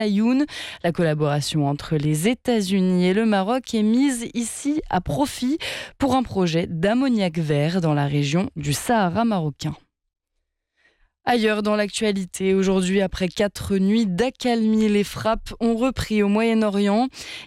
Ayoun. La collaboration entre les États-Unis et le Maroc est mise ici à profit pour un projet d'ammoniac vert dans la région du Sahara marocain. Ailleurs dans l'actualité, aujourd'hui, après 4 nuits d'accalmie, les frappes ont repris au Moyen-Orient.